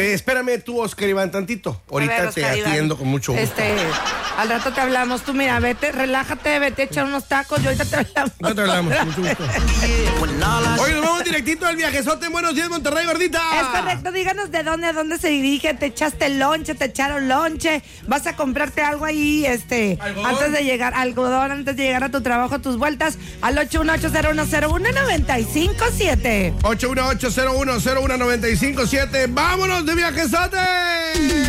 Espérame tú, Oscar Iván, tantito. Ahorita ver, te Oscar Iván, atiendo con mucho gusto. Al rato te hablamos. Tú mira, vete, relájate, vete a echar unos tacos y ahorita te hablamos. No te hablamos, mucho gusto. Oye, nos vamos directito al viajezote en Buenos Días, Monterrey, gordita. Es correcto, díganos de dónde a dónde se dirige. Te echaste lonche, te echaron lonche. Vas a comprarte algo ahí, ¿Algodón? antes de llegar, algodón, antes de llegar a tu trabajo, tus vueltas, al 818-0101-957. 818-0101-957. ¡Vámonos de viajezote!